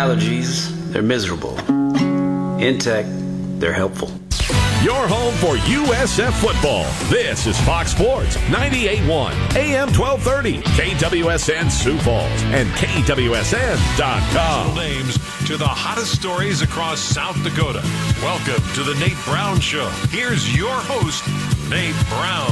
allergies, they're miserable. In tech, they're helpful. Your home for USF football. This is Fox Sports 98.1 AM 1230 KWSN Sioux Falls and KWSN.com. Names to the hottest stories across South Dakota. Welcome to the Nate Brown Show. Here's your host, Nate Brown.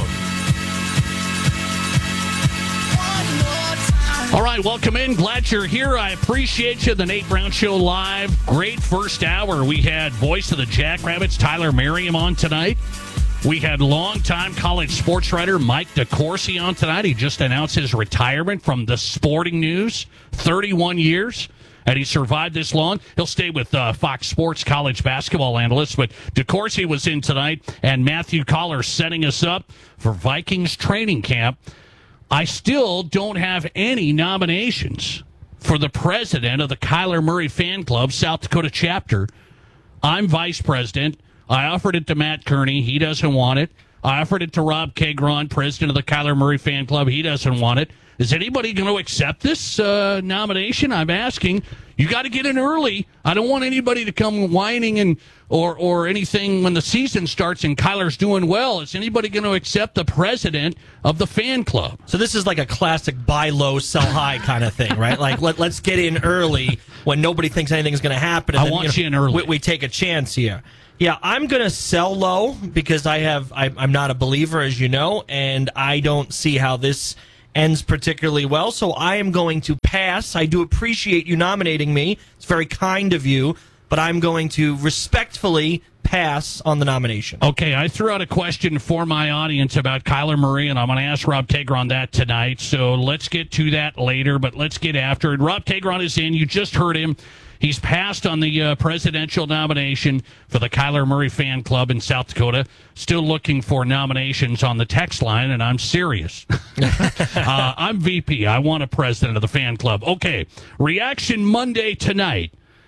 All right, welcome in. Glad you're here. I appreciate you. The Nate Brown Show live. Great first hour. We had voice of the Jackrabbits, Tyler Merriam, on tonight. We had longtime college sports writer Mike DeCourcy on tonight. He just announced his retirement from the Sporting News, 31 years. And he survived this long. He'll stay with Fox Sports college basketball analyst. But DeCourcy was in tonight, and Matthew Collar setting us up for Vikings training camp. I still don't have any nominations for the president of the Kyler Murray Fan Club, South Dakota chapter. I'm vice president. I offered it to Matt Kearney. He doesn't want it. I offered it to Rob Kagron, president of the Kyler Murray Fan Club. He doesn't want it. Is anybody going to accept this nomination? I'm asking. You got to get in early. I don't want anybody to come whining and or anything when the season starts and Kyler's doing well. Is anybody going to accept the president of the fan club? So this is like a classic buy low, sell high kind of thing, right? Like let's get in early when nobody thinks anything's going to happen. And I want you in early. We take a chance here. Yeah, I'm going to sell low because I'm not a believer, as you know, and I don't see how this ends particularly well, so I am going to pass. I do appreciate you nominating me. It's very kind of you, but I'm going to respectfully pass on the nomination. Okay, I threw out a question for my audience about Kyler Murray, and I'm going to ask Rob Kagron that tonight, so let's get to that later, but let's get after it. Rob Kagron is in. You just heard him. He's passed on the presidential nomination for the Kyler Murray Fan Club in South Dakota. Still looking for nominations on the text line, and I'm serious. I'm VP. I want a president of the fan club. Okay, Reaction Monday tonight.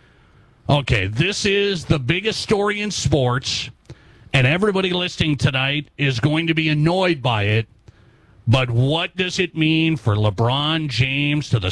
Okay, this is the biggest story in sports, and everybody listening tonight is going to be annoyed by it. But what does it mean for LeBron James to the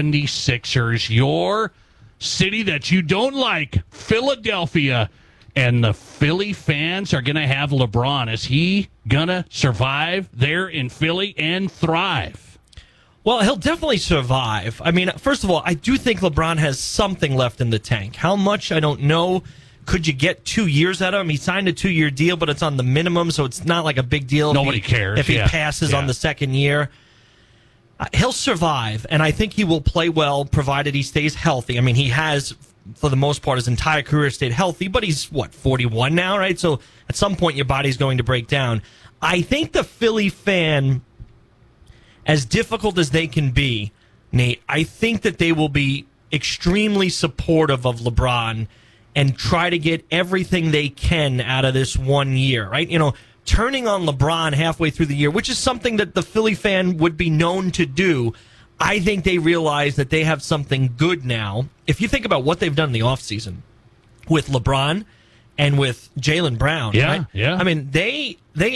76ers? Your city that you don't like, Philadelphia, and the Philly fans are going to have LeBron. Is he going to survive there in Philly and thrive? Well, he'll definitely survive. I mean, first of all, I do think LeBron has something left in the tank. How much, I don't know. Could you get 2 years out of him? He signed a 2-year deal, but it's on the minimum, so it's not like a big deal. Nobody cares. If he passes on the second year. He'll survive, and I think he will play well, provided he stays healthy. I mean, he has, for the most part, his entire career stayed healthy, but he's, 41 now, right? So at some point, your body's going to break down. I think the Philly fan, as difficult as they can be, Nate, I think that they will be extremely supportive of LeBron and try to get everything they can out of this 1 year, right? You know, turning on LeBron halfway through the year, which is something that the Philly fan would be known to do, I think they realize that they have something good now. If you think about what they've done in the offseason with LeBron and with Jaylen Brown, right? Yeah. I mean, they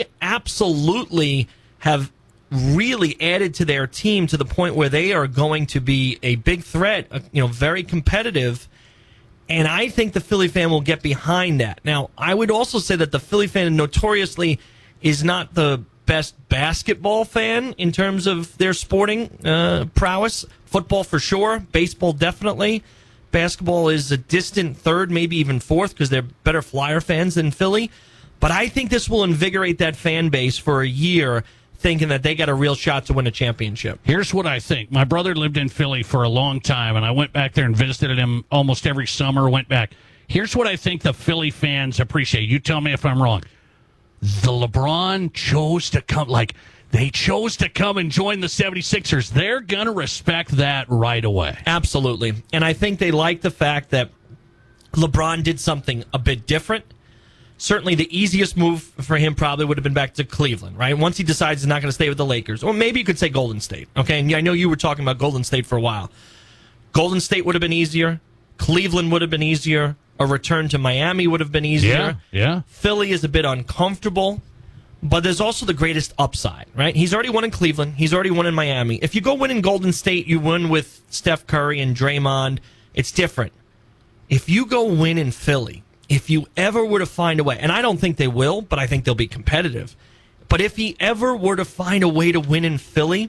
absolutely have really added to their team to the point where they are going to be a big threat, very competitive. And I think the Philly fan will get behind that. Now, I would also say that the Philly fan notoriously is not the best basketball fan in terms of their sporting prowess. Football for sure. Baseball definitely. Basketball is a distant third, maybe even fourth, because they're better Flyer fans than Philly. But I think this will invigorate that fan base for a year, thinking that they got a real shot to win a championship. Here's what I think. My brother lived in Philly for a long time, and I went back there and visited him almost every summer, went back. Here's what I think the Philly fans appreciate. You tell me if I'm wrong. The LeBron chose to come, they chose to come and join the 76ers. They're going to respect that right away. Absolutely. And I think they like the fact that LeBron did something a bit different. Certainly the easiest move for him probably would have been back to Cleveland, right? Once he decides he's not going to stay with the Lakers. Or maybe you could say Golden State, okay? And I know you were talking about Golden State for a while. Golden State would have been easier. Cleveland would have been easier. A return to Miami would have been easier. Yeah. Philly is a bit uncomfortable. But there's also the greatest upside, right? He's already won in Cleveland. He's already won in Miami. If you go win in Golden State, you win with Steph Curry and Draymond. It's different. if you go win in Philly, if you ever were to find a way, and I don't think they will, but I think they'll be competitive. But if he ever were to find a way to win in Philly,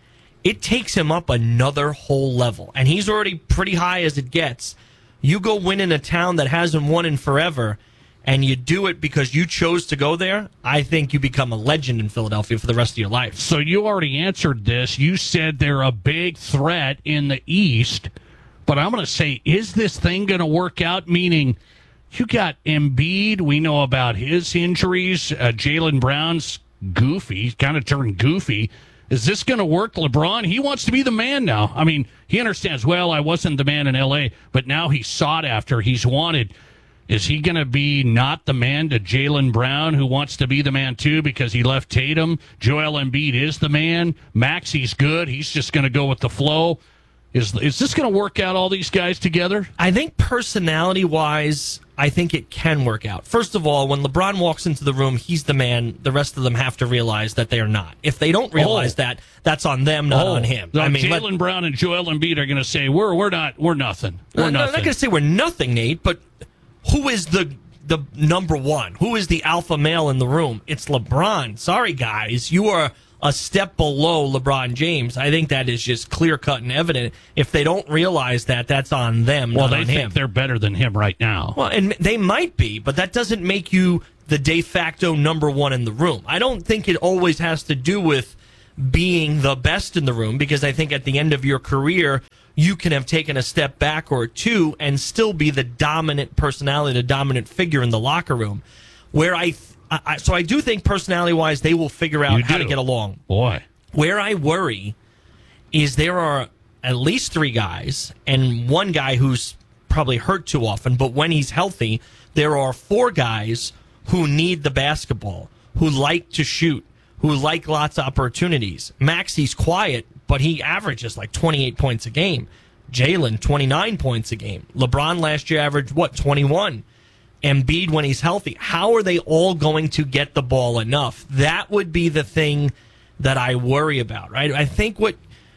it takes him up another whole level. And he's already pretty high as it gets. You go win in a town that hasn't won in forever, and you do it because you chose to go there, I think you become a legend in Philadelphia for the rest of your life. So you already answered this. You said they're a big threat in the East. But I'm going to say, is this thing going to work out? Meaning, you got Embiid. We know about his injuries. Jaylen Brown's goofy. He's kind of turned goofy. Is this going to work? LeBron, he wants to be the man now. I mean, he understands, well, I wasn't the man in L.A., but now he's sought after. He's wanted. Is he going to be not the man to Jaylen Brown, who wants to be the man too because he left Tatum? Joel Embiid is the man. Maxi's good. He's just going to go with the flow. Is this going to work out, all these guys together? I think personality-wise, I think it can work out. First of all, when LeBron walks into the room, he's the man. The rest of them have to realize that they are not. If they don't realize that, that's on them, not on him. I mean, Jaylen Brown and Joel Embiid are going to say, we're nothing. We're nothing. They're not going to say we're nothing, Nate, but who is the number one? Who is the alpha male in the room? It's LeBron. Sorry, guys. You are a step below LeBron James. I think that is just clear-cut and evident. If they don't realize that, that's on them, well, not on him. Well, they think they're better than him right now. Well, and they might be, but that doesn't make you the de facto number one in the room. I don't think it always has to do with being the best in the room, because I think at the end of your career, you can have taken a step back or two and still be the dominant personality, the dominant figure in the locker room. Where so I do think personality-wise, they will figure out how to get along. Boy. Where I worry is there are at least 3 guys and 1 guy who's probably hurt too often, but when he's healthy, there are 4 guys who need the basketball, who like to shoot, who like lots of opportunities. Maxi's quiet, but he averages like 28 points a game. Jaylen, 29 points a game. LeBron last year averaged, 21? Embiid when he's healthy. How are they all going to get the ball enough? That would be the thing that I worry about, right? I think what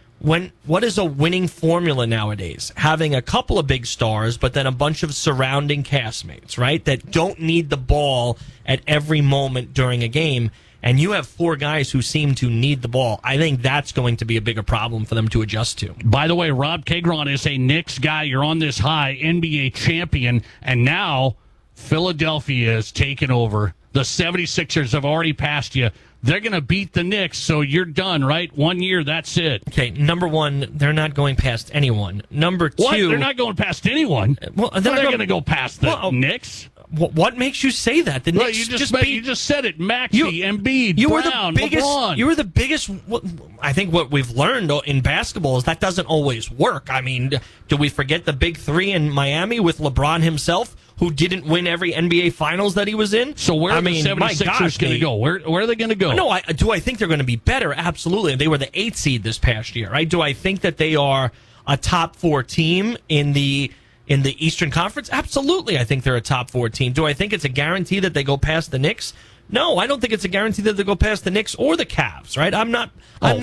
is a winning formula nowadays? Having a couple of big stars, but then a bunch of surrounding castmates, right? That don't need the ball at every moment during a game. And you have 4 guys who seem to need the ball. I think that's going to be a bigger problem for them to adjust to. By the way, Rob Kegron is a Knicks guy. You're on this high, NBA champion, and now Philadelphia has taken over. The 76ers have already passed you. They're going to beat the Knicks, so you're done, right? 1 year, that's it. Okay, number 1, they're not going past anyone. Number 2... What? They're not going past anyone? Well, they're going to go past the Knicks? What makes you say that? The Knicks you just said it. Maxey, Embiid, Brown, LeBron. You were the biggest. I think what we've learned in basketball is that doesn't always work. I mean, do we forget the big 3 in Miami with LeBron himself, who didn't win every NBA Finals that he was in? So where are the 76ers going to go? Where are they going to go? No, do I think they're going to be better? Absolutely. They were the 8th seed this past year, right? Do I think that they are a top 4 team in the Eastern Conference? Absolutely, I think they're a top 4 team. Do I think it's a guarantee that they go past the Knicks? No, I don't think it's a guarantee that they go past the Knicks or the Cavs, right? I'm not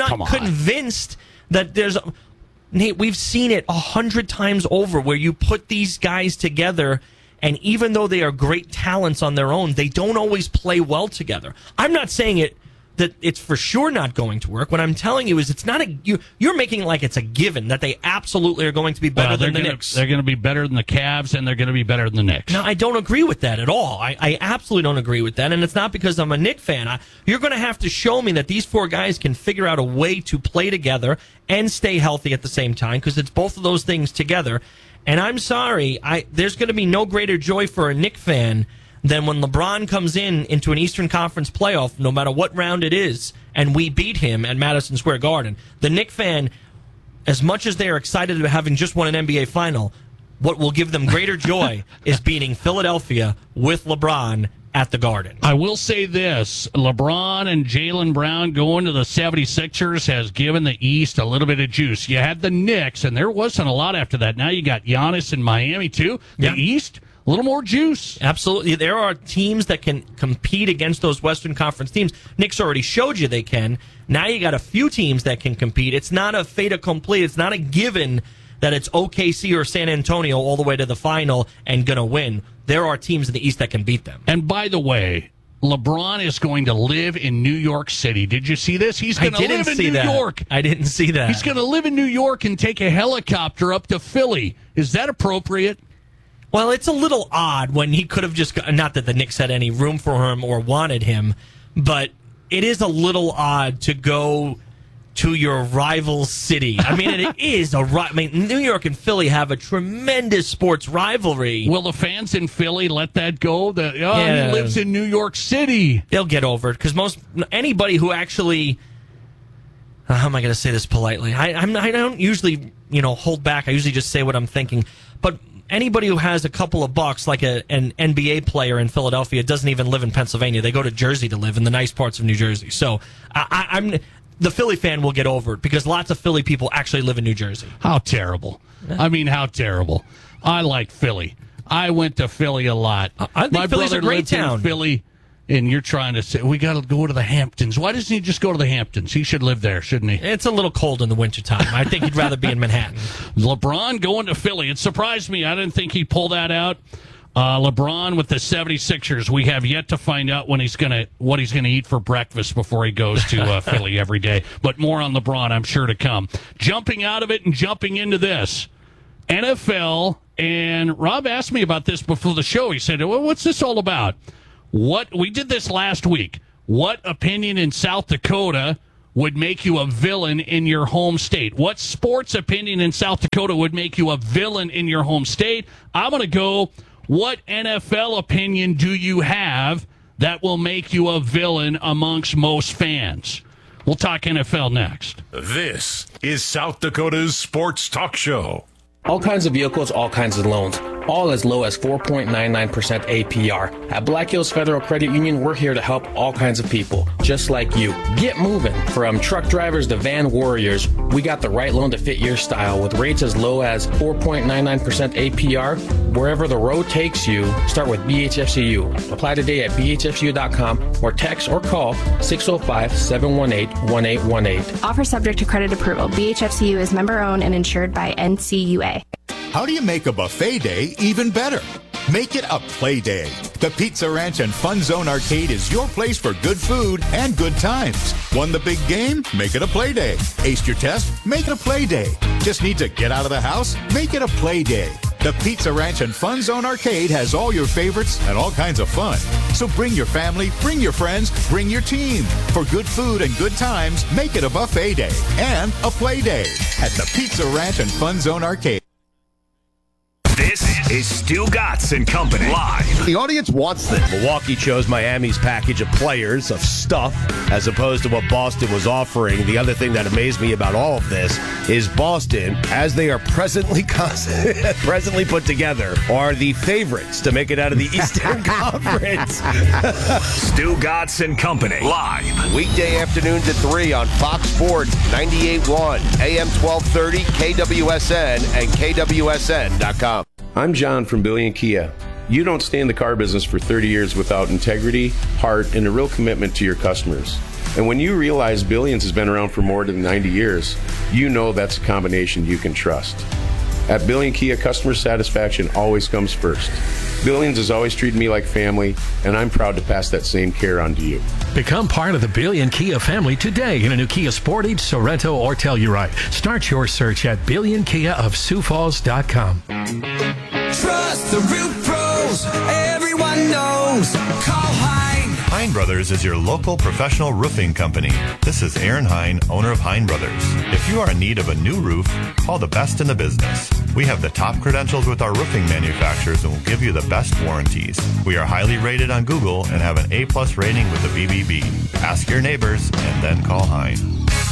convinced that there's... Nate, we've seen it 100 times over where you put these guys together, and even though they are great talents on their own, they don't always play well together. I'm not saying that it's for sure not going to work. What I'm telling you is it's not you're making it like it's a given that they absolutely are going to be better than the Knicks. They're going to be better than the Cavs, and they're going to be better than the Knicks. No, I don't agree with that at all. I absolutely don't agree with that, and it's not because I'm a Knicks fan. You're going to have to show me that these 4 guys can figure out a way to play together and stay healthy at the same time, because it's both of those things together. And I'm sorry, there's going to be no greater joy for a Knicks fan than when LeBron comes into an Eastern Conference playoff, no matter what round it is, and we beat him at Madison Square Garden. The Knicks fan, as much as they are excited about having just won an NBA final, what will give them greater joy is beating Philadelphia with LeBron at the Garden. I will say this, LeBron and Jaylen Brown going to the 76ers has given the East a little bit of juice. You had the Knicks, and there wasn't a lot after that. Now you got Giannis in Miami, too. The East... a little more juice. Absolutely. There are teams that can compete against those Western Conference teams. Knicks already showed you they can. Now you got a few teams that can compete. It's not a fait accompli. It's not a given that it's OKC or San Antonio all the way to the final and going to win. There are teams in the East that can beat them. And by the way, LeBron is going to live in New York City. Did you see this? He's going to live in New York. I didn't see that. He's going to live in New York and take a helicopter up to Philly. Is that appropriate? Well, it's a little odd when he could have just not that the Knicks had any room for him or wanted him, but it is a little odd to go to your rival city. I mean, it is New York and Philly have a tremendous sports rivalry. Will the fans in Philly let that go? He lives in New York City. They'll get over it because anybody who actually, how am I going to say this politely? I don't usually hold back. I usually just say what I'm thinking. But anybody who has a couple of bucks, like an NBA player in Philadelphia, doesn't even live in Pennsylvania. They go to Jersey to live in the nice parts of New Jersey. So the Philly fan will get over it because lots of Philly people actually live in New Jersey. How terrible. I mean, how terrible. I like Philly. I went to Philly a lot. I think Philly's a great town. In Philly, and you're trying to say, we got to go to the Hamptons. Why doesn't he just go to the Hamptons? He should live there, shouldn't he? It's a little cold in the wintertime. I think he'd rather be in Manhattan. LeBron going to Philly. It surprised me. I didn't think he'd pull that out. LeBron with the 76ers. We have yet to find out what he's gonna eat for breakfast before he goes to Philly every day. But more on LeBron, I'm sure, to come. Jumping out of it and jumping into this. NFL, and Rob asked me about this before the show. He said, well, what's this all about? We did this last week. What opinion in South Dakota would make you a villain in your home state? What sports opinion in South Dakota would make you a villain in your home state? I'm going to go, what NFL opinion do you have that will make you a villain amongst most fans? We'll talk NFL next. This is South Dakota's Sports Talk Show. All kinds of vehicles, all kinds of loans, all as low as 4.99% APR. At Black Hills Federal Credit Union, we're here to help all kinds of people, just like you. Get moving. From truck drivers to van warriors, we got the right loan to fit your style with rates as low as 4.99% APR. Wherever the road takes you, start with BHFCU. Apply today at bhfcu.com or text or call 605-718-1818. Offer subject to credit approval. BHFCU is member owned and insured by NCUA. How do you make a buffet day even better? Make it a play day. The Pizza Ranch and Fun Zone Arcade is your place for good food and good times. Won the big game? Make it a play day. Aced your test? Make it a play day. Just need to get out of the house? Make it a play day. The Pizza Ranch and Fun Zone Arcade has all your favorites and all kinds of fun. So bring your family, bring your friends, bring your team. For good food and good times, make it a buffet day and a play day at the Pizza Ranch and Fun Zone Arcade. This is Stu Gatz and Company live. The audience wants this. Milwaukee chose Miami's package of players, of stuff, as opposed to what Boston was offering. The other thing that amazed me about all of this is Boston, as they are presently put together, are the favorites to make it out of the Eastern Conference. Stu Gatz and Company live. Weekday afternoons at 3 on Fox Sports 98.1, AM 1230, KWSN, and KWSN.com. I'm John from Billion Kia. You don't stay in the car business for 30 years without integrity, heart, and a real commitment to your customers. And when you realize Billions has been around for more than 90 years, you know that's a combination you can trust. At Billion Kia, customer satisfaction always comes first. Billions has always treated me like family, and I'm proud to pass that same care on to you. Become part of the Billion Kia family today in a new Kia Sportage, Sorento, or Telluride. Start your search at BillionKiaofSiouxFalls.com. Trust the Root Pros. Everyone knows. Call Hein. Hein Brothers is your local professional roofing company. This is Aaron Hein, owner of Hein Brothers. If you are in need of a new roof, call the best in the business. We have the top credentials with our roofing manufacturers and will give you the best warranties. We are highly rated on Google and have an A+ rating with the BBB. Ask your neighbors and then call Hein.